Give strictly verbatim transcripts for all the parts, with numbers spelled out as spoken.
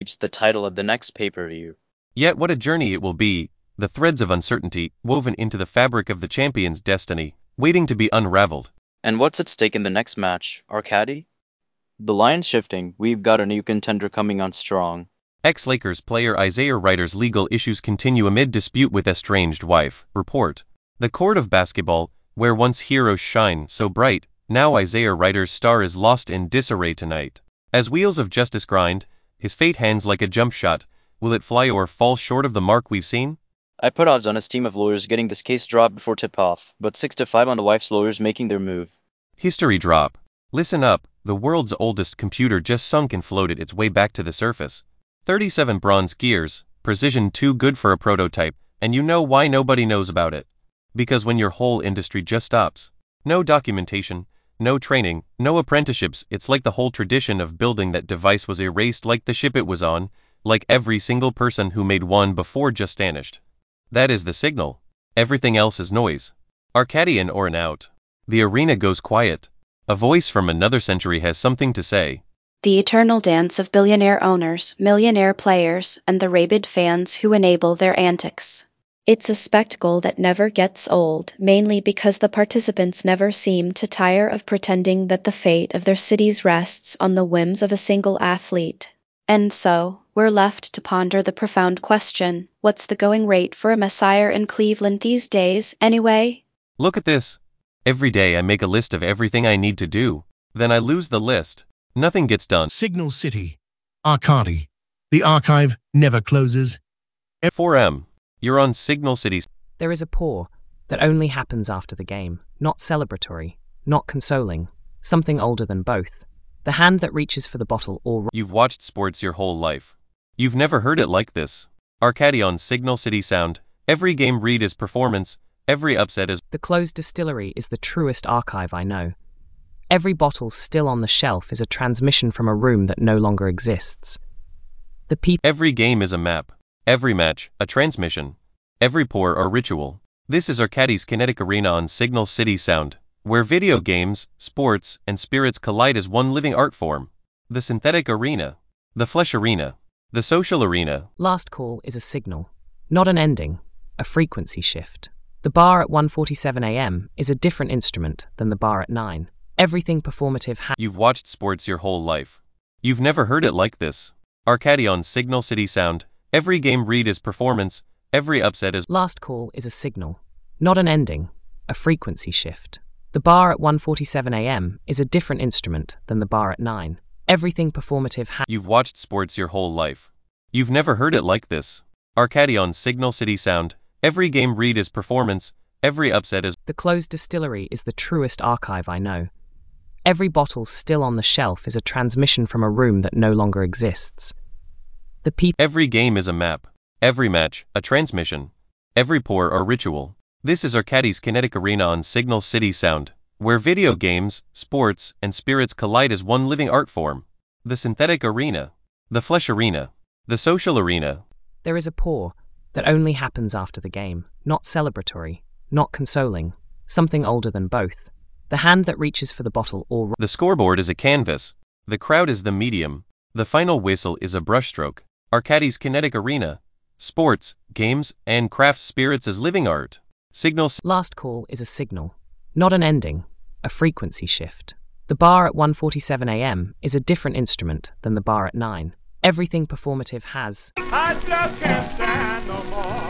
reach the title of the next pay-per-view. Yet what a journey it will be, the threads of uncertainty woven into the fabric of the champion's destiny, waiting to be unraveled. And what's at stake in the next match, Arkady? The line's shifting, we've got a new contender coming on strong. Ex-Lakers player Isaiah Rider's legal issues continue amid dispute with estranged wife. Report. The court of basketball, where once heroes shine so bright, now Isaiah Rider's star is lost in disarray tonight. As wheels of justice grind, his fate hangs like a jump shot. Will it fly or fall short of the mark we've seen? I put odds on his team of lawyers getting this case dropped before tip-off, but six to five on the wife's lawyers making their move. History drop. Listen up, the world's oldest computer just sunk and floated its way back to the surface. thirty-seven bronze gears, precision too good for a prototype, and you know why nobody knows about it. Because when your whole industry just stops. No documentation, no training, no apprenticeships, it's like the whole tradition of building that device was erased, like the ship it was on, like every single person who made one before just vanished. That is the signal. Everything else is noise. Arcadian or an out. The arena goes quiet. A voice from another century has something to say. The eternal dance of billionaire owners, millionaire players, and the rabid fans who enable their antics. It's a spectacle that never gets old, mainly because the participants never seem to tire of pretending that the fate of their cities rests on the whims of a single athlete. And so, we're left to ponder the profound question, what's the going rate for a messiah in Cleveland these days, anyway? Look at this. Every day I make a list of everything I need to do. Then I lose the list. Nothing gets done. Signal City. Arkady. The archive never closes. four M. You're on Signal City's. There is a pour that only happens after the game, not celebratory, not consoling, something older than both. The hand that reaches for the bottle or... You've watched sports your whole life. You've never heard it like this. Arkady on Signal City Sound. Every game read is performance. Every upset is... The closed distillery is the truest archive I know. Every bottle still on the shelf is a transmission from a room that no longer exists. The people... Every game is a map. Every match, a transmission. Every pour a ritual. This is Arkady's Kinetic Arena on Signal City Sound, where video games, sports, and spirits collide as one living art form. The synthetic arena. The flesh arena. The social arena. Last call is a signal, not an ending, a frequency shift. The bar at one forty-seven a m is a different instrument than the bar at nine. Everything performative ha- You've watched sports your whole life. You've never heard it like this. Arkady on Signal City Sound. Every game read is performance. Every upset is... Last call is a signal, not an ending, a frequency shift. The bar at one forty-seven a m is a different instrument than the bar at nine. Everything performative ha- You've watched sports your whole life. You've never heard it like this. Arkady on Signal City Sound. Every game read is performance. Every upset is... The closed distillery is the truest archive I know. Every bottle still on the shelf is a transmission from a room that no longer exists. The people... Every game is a map. Every match, a transmission. Every pour a ritual. This is Arkady's Kinetic Arena on Signal City Sound, where video games, sports, and spirits collide as one living art form. The synthetic arena. The flesh arena. The social arena. There is a pour that only happens after the game, not celebratory, not consoling, something older than both. The hand that reaches for the bottle or... The scoreboard is a canvas. The crowd is the medium. The final whistle is a brushstroke. Arkady's Kinetic Arena. Sports, games, and craft spirits as living art. Signals. Last call is a signal, not an ending, a frequency shift. The bar at one forty-seven a m is a different instrument than the bar at nine. Everything performative has... I just can't stand no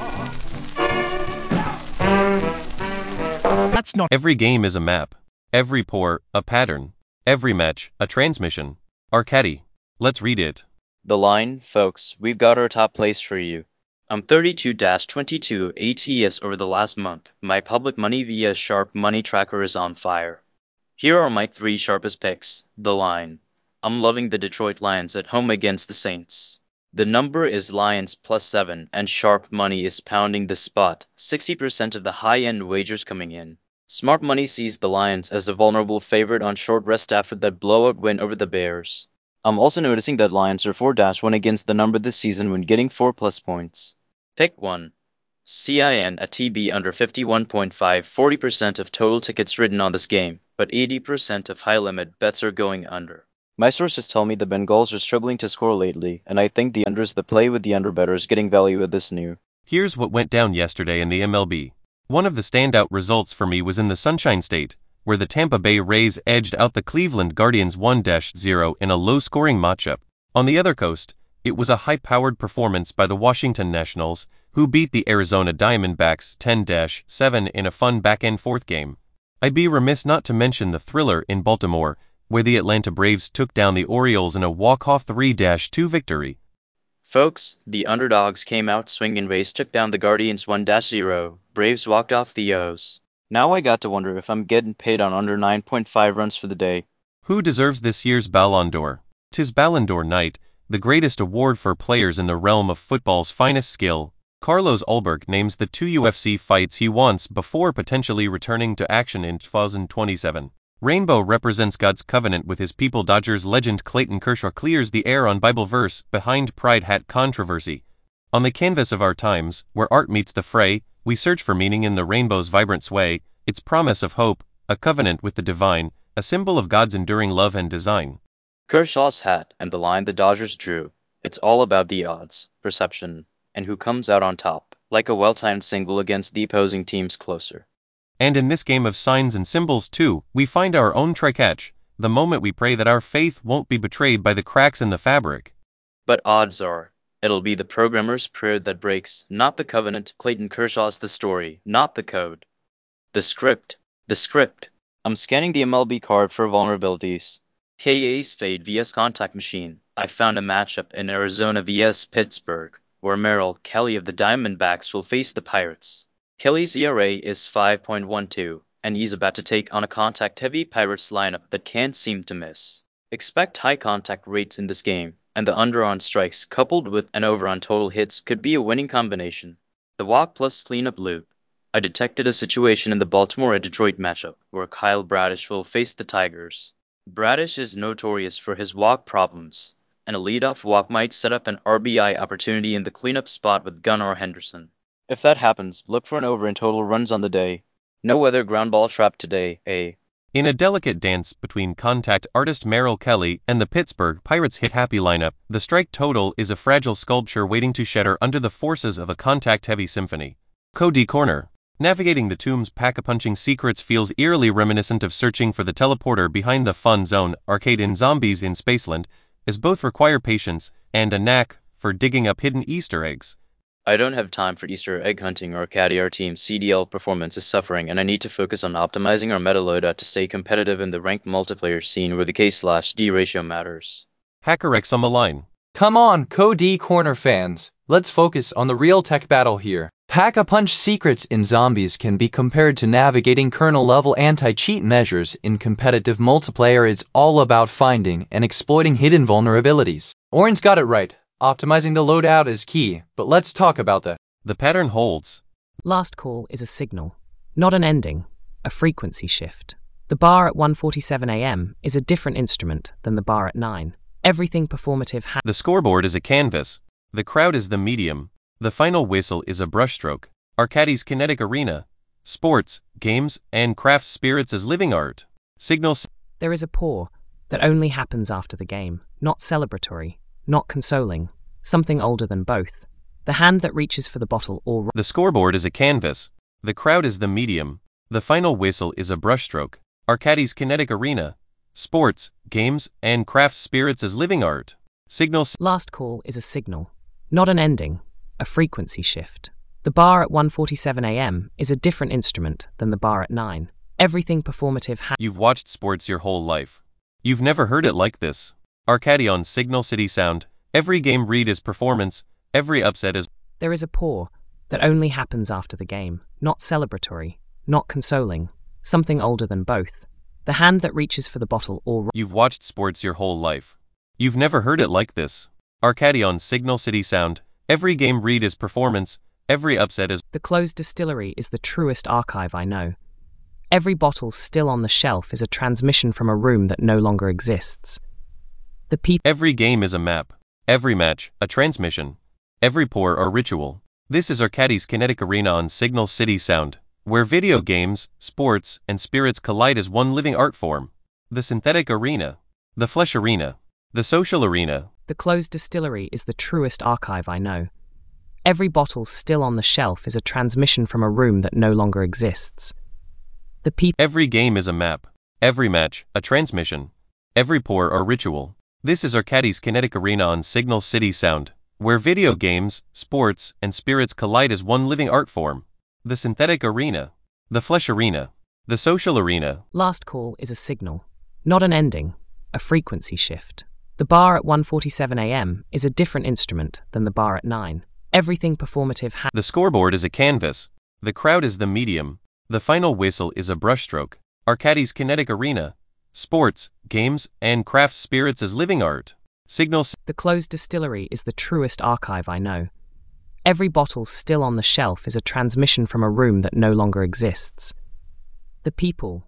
more. That's not... Every game is a map. Every pour, a pattern. Every match, a transmission. Arkady. Let's read it. The line, folks, we've got our top place for you. I'm thirty-two twenty-two A T S over the last month. My public money via Sharp Money Tracker is on fire. Here are my three sharpest picks. The line. I'm loving the Detroit Lions at home against the Saints. The number is Lions plus seven, and Sharp Money is pounding the spot. sixty percent of the high-end wagers coming in. Smart Money sees the Lions as a vulnerable favorite on short rest after that blowout win over the Bears. I'm also noticing that Lions are four one against the number this season when getting four plus points. Pick one. C I N at T B under fifty-one point five, forty percent of total tickets written on this game, but eighty percent of high-limit bets are going under. My sources tell me the Bengals are struggling to score lately, and I think the unders that play with the underbettors getting value with this new. Here's what went down yesterday in the M L B. One of the standout results for me was in the Sunshine State, where the Tampa Bay Rays edged out the Cleveland Guardians one to zero in a low-scoring matchup. On the other coast, it was a high-powered performance by the Washington Nationals, who beat the Arizona Diamondbacks ten to seven in a fun back-and forth game. I'd be remiss not to mention the thriller in Baltimore, where the Atlanta Braves took down the Orioles in a walk-off three to two victory. Folks, the underdogs came out swinging. Rays took down the Guardians one to zero. Braves walked off the O's. Now I got to wonder if I'm getting paid on under nine point five runs for the day. Who deserves this year's Ballon d'Or? 'Tis Ballon d'Or night, the greatest award for players in the realm of football's finest skill. Carlos Ulberg names the two U F C fights he wants before potentially returning to action in two thousand twenty-seven. Rainbow represents God's covenant with his people. Dodgers legend Clayton Kershaw clears the air on Bible verse behind Pride Hat controversy. On the canvas of our times, where art meets the fray, we search for meaning in the rainbow's vibrant sway, its promise of hope, a covenant with the divine, a symbol of God's enduring love and design. Kershaw's hat and the line the Dodgers drew. It's all about the odds, perception, and who comes out on top, like a well-timed single against the opposing team's closer. And in this game of signs and symbols too, we find our own try-catch, the moment we pray that our faith won't be betrayed by the cracks in the fabric. But odds are, it'll be the programmer's prayer that breaks, not the covenant. Clayton Kershaw's the story, not the code. The script. The script. I'm scanning the M L B card for vulnerabilities. K A's Fade vs Contact Machine. I found a matchup in Arizona vs Pittsburgh, where Merrill Kelly of the Diamondbacks will face the Pirates. Kelly's E R A is five point one two, and he's about to take on a contact-heavy Pirates lineup that can't seem to miss. Expect high contact rates in this game, and the under on strikes coupled with an over on total hits could be a winning combination. The walk plus cleanup loop. I detected a situation in the Baltimore-Detroit matchup where Kyle Bradish will face the Tigers. Bradish is notorious for his walk problems, and a leadoff walk might set up an R B I opportunity in the cleanup spot with Gunnar Henderson. If that happens, look for an over in total runs on the day. No weather ground ball trap today, eh? In a delicate dance between contact artist Merrill Kelly and the Pittsburgh Pirates hit-happy lineup, the strike total is a fragile sculpture waiting to shatter under the forces of a contact-heavy symphony. Cody Corner. Navigating the tomb's pack-a-punching secrets feels eerily reminiscent of searching for the teleporter behind the fun zone arcade in Zombies in Spaceland, as both require patience and a knack for digging up hidden Easter eggs. I don't have time for Easter egg hunting or caddy. Our team's C D L performance is suffering, and I need to focus on optimizing our meta loadout to stay competitive in the ranked multiplayer scene where the K slash D ratio matters. HackerX on the line. Come on, Cody Corner fans. Let's focus on the real tech battle here. Pack-a-punch secrets in Zombies can be compared to navigating kernel-level anti-cheat measures in competitive multiplayer. It's all about finding and exploiting hidden vulnerabilities. Oren's got it right. Optimizing the loadout is key, but let's talk about the... The pattern holds. Last call is a signal, not an ending, a frequency shift. The bar at one forty-seven a m is a different instrument than the bar at nine. Everything performative ha- The scoreboard is a canvas. The crowd is the medium. The final whistle is a brushstroke. Arcadi's kinetic arena. Sports, games, and craft spirits as living art. Signals. There is a pour that only happens after the game, not celebratory, not consoling, something older than both. The hand that reaches for the bottle or... The scoreboard is a canvas. The crowd is the medium. The final whistle is a brushstroke. Arcadi's kinetic arena. Sports, games, and craft spirits as living art. Signals. Last call is a signal, not an ending, a frequency shift. The bar at one forty-seven a m is a different instrument than the bar at nine. Everything performative ha- You've watched sports your whole life. You've never heard it like this. Arcadi on Signal City Sound. Every game read is performance, every upset is... There is a pour that only happens after the game, not celebratory, not consoling, something older than both. The hand that reaches for the bottle or... You've watched sports your whole life. You've never heard it like this. Arcadi on Signal City Sound. Every game read is performance, every upset is... The closed distillery is the truest archive I know. Every bottle still on the shelf is a transmission from a room that no longer exists. The people... Every game is a map. Every match, a transmission. Every pour, a ritual. This is Arcadi's Kinetic Arena on Signal City Sound, where video games, sports, and spirits collide as one living art form. The Synthetic Arena. The Flesh Arena. The Social Arena. The closed distillery is the truest archive I know. Every bottle still on the shelf is a transmission from a room that no longer exists. The people. Every game is a map. Every match, a transmission. Every pour, a ritual. This is Arcadie's Kinetic Arena on Signal City Sound, where video games, sports, and spirits collide as one living art form. The Synthetic Arena. The Flesh Arena. The Social Arena. Last call is a signal, not an ending, a frequency shift. The bar at one forty-seven a m is a different instrument than the bar at nine. Everything performative ha- The scoreboard is a canvas. The crowd is the medium. The final whistle is a brushstroke. Arcadie's Kinetic Arena. Sports, games, and craft spirits as living art. Signal. The closed distillery is the truest archive I know. Every bottle still on the shelf is a transmission from a room that no longer exists. The people.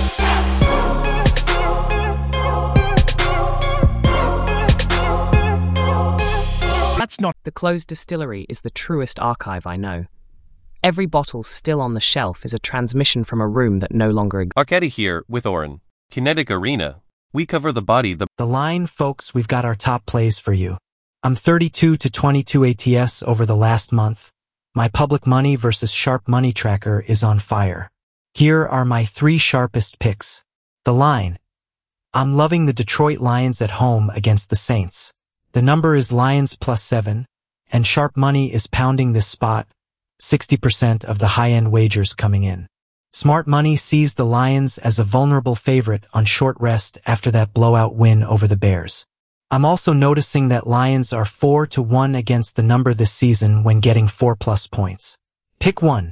That's not. The closed distillery is the truest archive I know. Every bottle still on the shelf is a transmission from a room that no longer exists. Arcadie here with Oren. Kinetic Arena. We cover the body, the The line, folks, we've got our top plays for you. I'm thirty-two to twenty-two A T S over the last month. My public money versus sharp money tracker is on fire. Here are my three sharpest picks. The line. I'm loving the Detroit Lions at home against the Saints. The number is Lions plus seven, and sharp money is pounding this spot, sixty percent of the high-end wagers coming in. Smart money sees the Lions as a vulnerable favorite on short rest after that blowout win over the Bears. I'm also noticing that Lions are four to one against the number this season when getting four plus points. Pick one.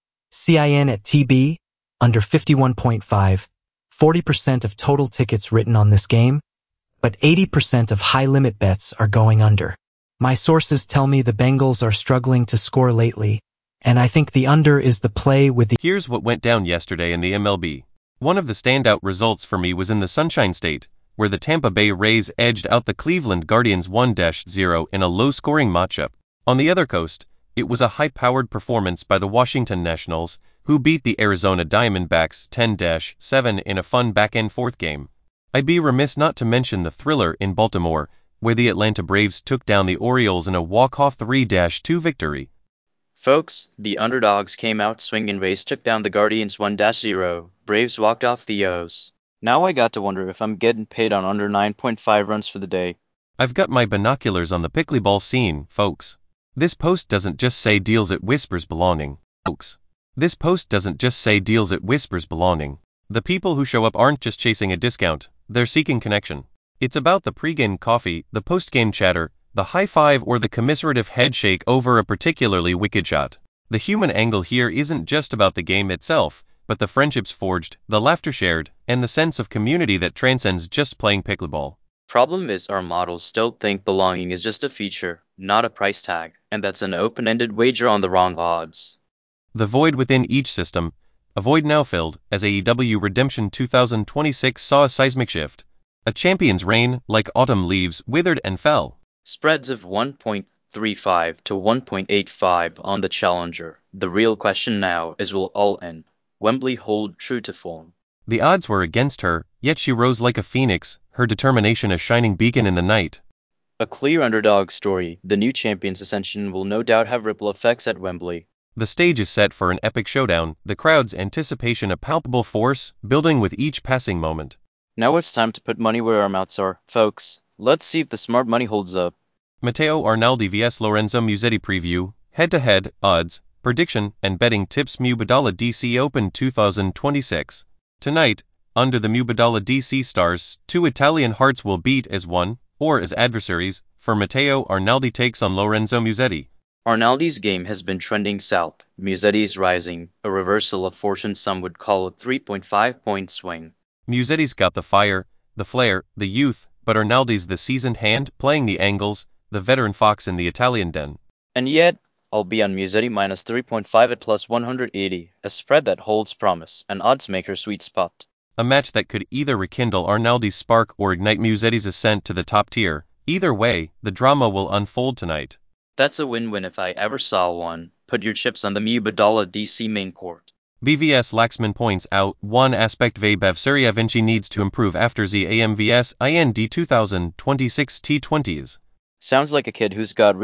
C I N at T B, under fifty-one point five, forty percent of total tickets written on this game, but eighty percent of high-limit bets are going under. My sources tell me the Bengals are struggling to score lately, and I think the under is the play with the... Here's what went down yesterday in the M L B. One of the standout results for me was in the Sunshine State, where the Tampa Bay Rays edged out the Cleveland Guardians one to zero in a low-scoring matchup. On the other coast, it was a high-powered performance by the Washington Nationals, who beat the Arizona Diamondbacks ten to seven in a fun back-end fourth game. I'd be remiss not to mention the thriller in Baltimore, where the Atlanta Braves took down the Orioles in a walk-off three to two victory. Folks, the underdogs came out swinging. Rays took down the Guardians one to zero. Braves walked off the O's. Now I got to wonder if I'm getting paid on under nine point five runs for the day. I've got my binoculars on the pickleball scene, folks. This post doesn't just say deals at Whispers Belonging, folks. This post doesn't just say deals at Whispers Belonging. The people who show up aren't just chasing a discount, they're seeking connection. It's about the pre-game coffee, the post-game chatter, the high five, or the commiserative headshake over a particularly wicked shot. The human angle here isn't just about the game itself, but the friendships forged, the laughter shared, and the sense of community that transcends just playing pickleball. Problem is, our models still think belonging is just a feature, not a price tag, and that's an open-ended wager on the wrong odds. The void within each system, a void now filled, as A E W Redemption two thousand twenty-six saw a seismic shift. A champion's reign, like autumn leaves, withered and fell. Spreads of one point three five to one point eight five on the challenger. The real question now is, will all in Wembley hold true to form? The odds were against her, yet she rose like a phoenix, her determination a shining beacon in the night. A clear underdog story. The new champion's ascension will no doubt have ripple effects at Wembley. The stage is set for an epic showdown, the crowd's anticipation a palpable force, building with each passing moment. Now it's time to put money where our mouths are, folks. Let's see if the smart money holds up. Matteo Arnaldi versus Lorenzo Musetti preview, head-to-head, odds, prediction, and betting tips. Mubadala D C Open two thousand twenty-six. Tonight, under the Mubadala D C stars, two Italian hearts will beat as one, or as adversaries, for Matteo Arnaldi takes on Lorenzo Musetti. Arnaldi's game has been trending south. Musetti's rising, a reversal of fortune some would call a three point five point swing. Musetti's got the fire, the flair, the youth, but Arnaldi's the seasoned hand, playing the angles, the veteran fox in the Italian den. And yet, I'll be on Musetti minus three point five at plus one hundred eighty, a spread that holds promise, an odds-maker sweet spot. A match that could either rekindle Arnaldi's spark or ignite Musetti's ascent to the top tier. Either way, the drama will unfold tonight. That's a win-win if I ever saw one. Put your chips on the Mubadala D C main court. B V S Laxman points out, one aspect Vaibhav Suryavanshi needs to improve after Z A M V S I N D twenty twenty-six T twenties. Sounds like a kid who's got